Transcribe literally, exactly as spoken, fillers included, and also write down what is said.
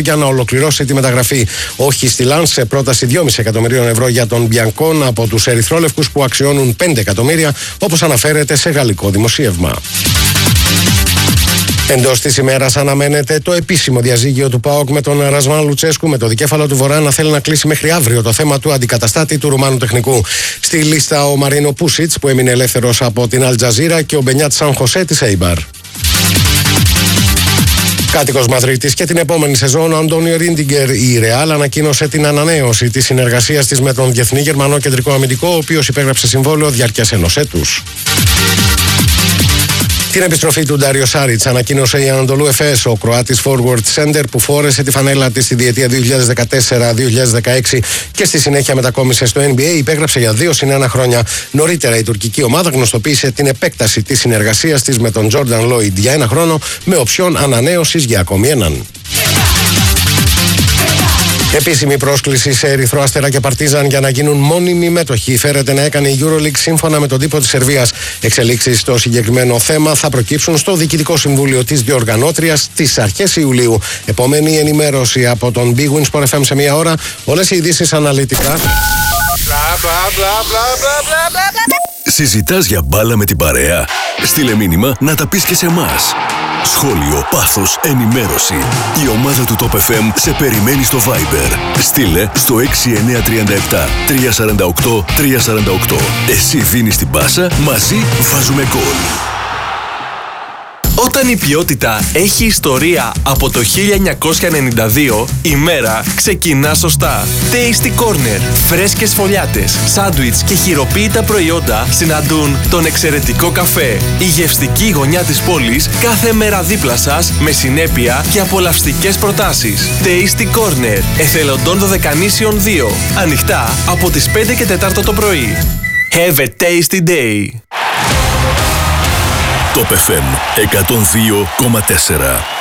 για να ολοκληρώσει τη μεταγραφή. Όχι στη Λανς σε πρόταση δυόμισι εκατομμυρίων ευρώ για τον Μπιανκόν από τους ερυθρόλευκους που αξιώνουν πέντε εκατομμύρια, όπως αναφέρεται σε γαλλικό δημοσίευμα. Εντός της ημέρας αναμένεται το επίσημο διαζύγιο του ΠΑΟΚ με τον Ρασβάν Λουτσέσκου, με το δικέφαλο του Βορρά να θέλει να κλείσει μέχρι αύριο το θέμα του αντικαταστάτη του Ρουμάνου τεχνικού. Στη λίστα ο Μαρίνο Πούσιτς, που έμεινε ελεύθερος από την Αλτζαζίρα, και ο Μπενιάτ Σαν Χωσέ της Έιμπαρ. Κάτοικος Μαδρίτης και την επόμενη σεζόν, ο Αντώνιο Ρίντιγκερ. Η Ρεάλ ανακοίνωσε την ανανέωση της συνεργασίας της με τον Διεθνή Γερμανό Κεντρικό Αμυντικό, ο οποίος υπέγραψε συμβόλαιο διαρκείας ενός έτους. Την επιστροφή του Ντάριο Σάριτς ανακοίνωσε η Ανατολού Εφές, ο Κροάτης forward center που φόρεσε τη φανέλα της στη διετία δύο χιλιάδες δεκατέσσερα δύο χιλιάδες δεκαέξι και στη συνέχεια μετακόμισε στο N B A, υπέγραψε για δύο συν ένα χρόνια. Νωρίτερα η τουρκική ομάδα γνωστοποίησε την επέκταση της συνεργασίας της με τον Τζόρνταν Λόιντ για ένα χρόνο με οψιόν ανανέωσης για ακόμη έναν. Επίσημη πρόσκληση σε Ερυθρό Αστέρα και Παρτίζαν για να γίνουν μόνιμοι μέτοχοι φέρεται να έκανε η EuroLeague σύμφωνα με τον τύπο της Σερβίας. Εξελίξεις στο συγκεκριμένο θέμα θα προκύψουν στο Διοικητικό Συμβούλιο της διοργανώτριας στις αρχές Ιουλίου. Επόμενη ενημέρωση από τον Big Win Sport εφ εμ σε μία ώρα. Όλες οι ειδήσεις αναλυτικά. Συζητάς για μπάλα με την παρέα? Στείλε μήνυμα να τα πεις και σε εμάς. Σχόλιο, πάθος, ενημέρωση. Η ομάδα του Top εφ εμ σε περιμένει στο Viber. Στείλε στο έξι εννιά τρία επτά τρία τέσσερα οκτώ τρία τέσσερα οκτώ. Εσύ δίνεις την πάσα, μαζί βάζουμε γκολ. Όταν η ποιότητα έχει ιστορία από το χίλια εννιακόσια ενενήντα δύο, η μέρα ξεκινά σωστά. Tasty Corner. Φρέσκες φωλιάτες, σάντουιτς και χειροποίητα προϊόντα συναντούν τον εξαιρετικό καφέ. Η γευστική γωνιά της πόλης κάθε μέρα δίπλα σας με συνέπεια και απολαυστικές προτάσεις. Tasty Corner. Εθελοντών Δωδεκανήσιων δύο. Ανοιχτά από τις πέντε και τέσσερα το πρωί. Have a tasty day. Top εφ εμ εκατόν δύο κόμμα τέσσερα.